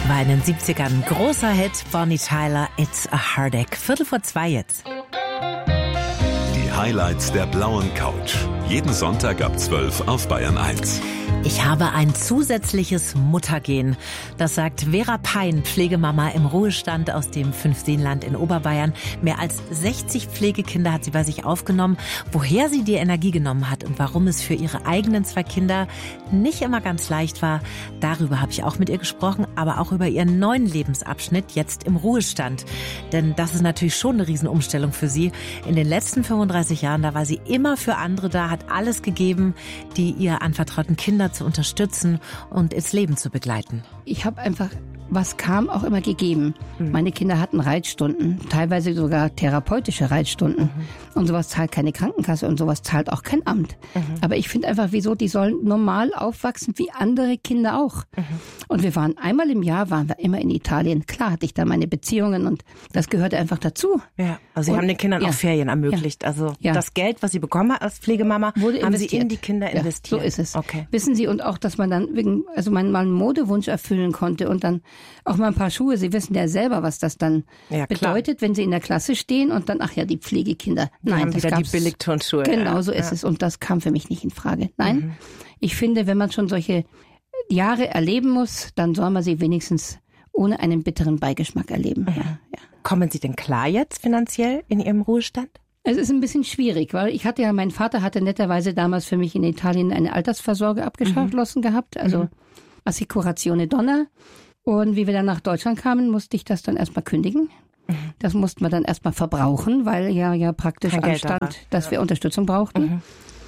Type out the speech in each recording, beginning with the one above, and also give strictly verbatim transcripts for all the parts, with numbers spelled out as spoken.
War in den siebzigern ein großer Hit. Bonnie Tyler, It's a Heartache. Viertel vor zwei jetzt. Die Highlights der blauen Couch. Jeden Sonntag ab zwölf auf Bayern eins. Ich habe ein zusätzliches Muttergen. Das sagt Vera Pein, Pflegemama im Ruhestand aus dem Fünfseenland in Oberbayern. Mehr als sechzig Pflegekinder hat sie bei sich aufgenommen. Woher sie die Energie genommen hat und warum es für ihre eigenen zwei Kinder nicht immer ganz leicht war, darüber habe ich auch mit ihr gesprochen, aber auch über ihren neuen Lebensabschnitt jetzt im Ruhestand. Denn das ist natürlich schon eine Riesenumstellung für sie. In den letzten fünfunddreißig Jahren, da war sie immer für andere da, hat alles gegeben, die ihr anvertrauten Kinder zu unterstützen und ins Leben zu begleiten. Ich habe einfach, was kam, auch immer gegeben. Mhm. Meine Kinder hatten Reitstunden, teilweise sogar therapeutische Reitstunden. Mhm. Und sowas zahlt keine Krankenkasse und sowas zahlt auch kein Amt. Mhm. Aber ich finde einfach, wieso, die sollen normal aufwachsen wie andere Kinder auch. Mhm. Und wir waren einmal im Jahr, waren wir immer in Italien. Klar hatte ich da meine Beziehungen und das gehörte einfach dazu. Ja, also Sie und, haben den Kindern ja. auch Ferien ermöglicht. Ja. Also ja. das Geld, was Sie bekommen hat als Pflegemama, wurde haben investiert. Sie in die Kinder ja, investiert. So ist es. Okay. Wissen Sie, und auch, dass man dann wegen, also man mal einen Modewunsch erfüllen konnte und dann auch mal ein paar Schuhe. Sie wissen ja selber, was das dann ja, bedeutet, wenn Sie in der Klasse stehen und dann, ach ja, die Pflegekinder. Die Nein, haben das wieder die Billigturnschuhe. Genau, ja. so ist ja. es. Und das kam für mich nicht in Frage. Nein, mhm. ich finde, wenn man schon solche Jahre erleben muss, dann soll man sie wenigstens ohne einen bitteren Beigeschmack erleben. Mhm. Ja, ja. Kommen Sie denn klar jetzt finanziell in Ihrem Ruhestand? Es ist ein bisschen schwierig, weil ich hatte ja, mein Vater hatte netterweise damals für mich in Italien eine Altersvorsorge abgeschlossen mhm. gehabt, also mhm. Assicurazione Donna. Und wie wir dann nach Deutschland kamen, musste ich das dann erstmal kündigen. Mhm. Das mussten wir dann erstmal verbrauchen, weil ja ja praktisch Kein anstand, dass ja. wir Unterstützung brauchten. Mhm.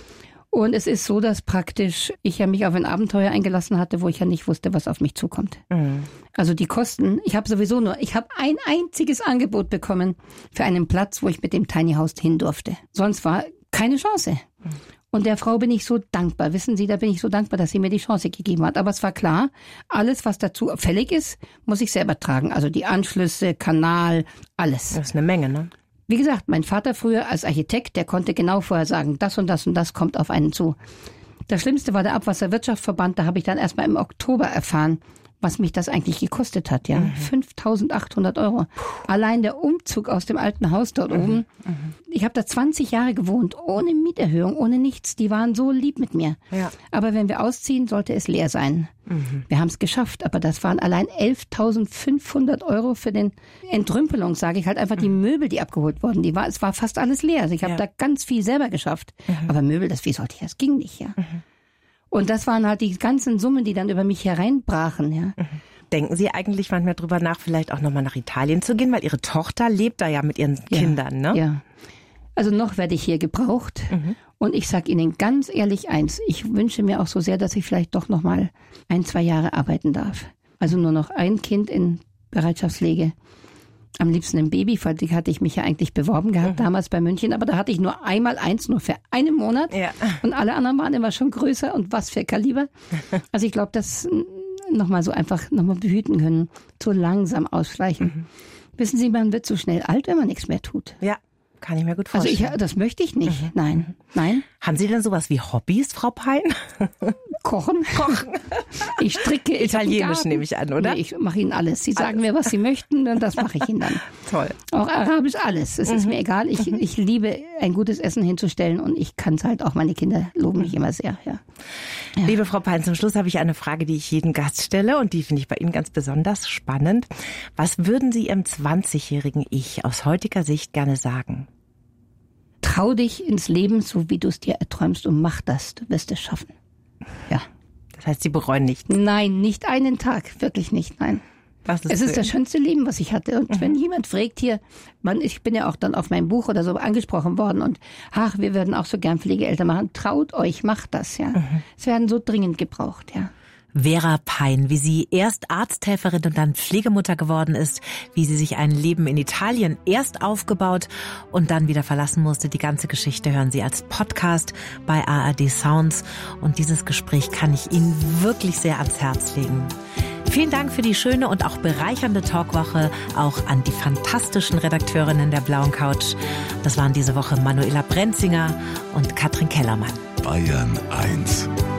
Und es ist so, dass praktisch ich ja mich auf ein Abenteuer eingelassen hatte, wo ich ja nicht wusste, was auf mich zukommt. Mhm. Also die Kosten, ich habe sowieso nur, ich habe ein einziges Angebot bekommen für einen Platz, wo ich mit dem Tiny House hin durfte. Sonst war keine Chance. Mhm. Und der Frau bin ich so dankbar. Wissen Sie, da bin ich so dankbar, dass sie mir die Chance gegeben hat. Aber es war klar, alles, was dazu fällig ist, muss ich selber tragen. Also die Anschlüsse, Kanal, alles. Das ist eine Menge, ne? Wie gesagt, mein Vater früher als Architekt, der konnte genau vorher sagen, das und das und das kommt auf einen zu. Das Schlimmste war der Abwasserwirtschaftsverband. Da habe ich dann erst mal im Oktober erfahren, was mich das eigentlich gekostet hat, ja. Mhm. fünftausendachthundert Euro. Allein der Umzug aus dem alten Haus dort mhm. oben. Mhm. Ich habe da zwanzig Jahre gewohnt, ohne Mieterhöhung, ohne nichts. Die waren so lieb mit mir. Ja. Aber wenn wir ausziehen, sollte es leer sein. Mhm. Wir haben es geschafft, aber das waren allein elftausendfünfhundert Euro für den Entrümpelung, sage ich halt einfach, die Möbel, die abgeholt wurden. Die war, es war fast alles leer. Also ich habe ja. da ganz viel selber geschafft. Mhm. Aber Möbel, das wie sollte ich, das ging nicht, ja. Mhm. Und das waren halt die ganzen Summen, die dann über mich hereinbrachen, ja. Denken Sie eigentlich manchmal drüber nach, vielleicht auch nochmal nach Italien zu gehen, weil Ihre Tochter lebt da ja mit ihren ja, Kindern, ne? Ja. Also noch werde ich hier gebraucht. Mhm. Und ich sage Ihnen ganz ehrlich eins, ich wünsche mir auch so sehr, dass ich vielleicht doch nochmal ein, zwei Jahre arbeiten darf. Also nur noch ein Kind in Bereitschaftspflege. Am liebsten ein Baby, weil die hatte ich mich ja eigentlich beworben gehabt, mhm. damals bei München. Aber da hatte ich nur einmal eins, nur für einen Monat. Ja. Und alle anderen waren immer schon größer und was für Kaliber. Also ich glaube, das nochmal so einfach nochmal behüten können. So langsam ausschleichen. Mhm. Wissen Sie, man wird so schnell alt, wenn man nichts mehr tut. Ja, kann ich mir gut vorstellen. Also ich, das möchte ich nicht. Mhm. Nein, nein. Haben Sie denn sowas wie Hobbys, Frau Pein? Kochen. Kochen. Ich stricke. Italienisch nehme ich an, oder? Nee, ich mache Ihnen alles. Sie sagen alles. Mir, was Sie möchten, und das mache ich Ihnen dann. Toll. Auch Arabisch, alles. Es mhm. ist mir egal. Ich, ich liebe, ein gutes Essen hinzustellen, und ich kann es halt auch. Meine Kinder loben mich immer sehr. Ja. Ja. Liebe Frau Pein, zum Schluss habe ich eine Frage, die ich jedem Gast stelle, und die finde ich bei Ihnen ganz besonders spannend. Was würden Sie Ihrem zwanzigjährigen Ich aus heutiger Sicht gerne sagen? Trau dich ins Leben, so wie du es dir erträumst, und mach das. Du wirst es schaffen. Ja. Das heißt, Sie bereuen nichts? Nein, nicht einen Tag. Wirklich nicht, nein. Das ist es ist schön. Das schönste Leben, was ich hatte. Und mhm. wenn jemand fragt hier, man, ich bin ja auch dann auf mein Buch oder so angesprochen worden, und ach, wir würden auch so gern Pflegeeltern machen. Traut euch, macht das, ja. Mhm. Es werden so dringend gebraucht, ja. Vera Pein, wie sie erst Arzthelferin und dann Pflegemutter geworden ist, wie sie sich ein Leben in Italien erst aufgebaut und dann wieder verlassen musste. Die ganze Geschichte hören Sie als Podcast bei A R D Sounds, und dieses Gespräch kann ich Ihnen wirklich sehr ans Herz legen. Vielen Dank für die schöne und auch bereichernde Talkwoche, auch an die fantastischen Redakteurinnen der Blauen Couch. Das waren diese Woche Manuela Brenzinger und Katrin Kellermann. Bayern eins.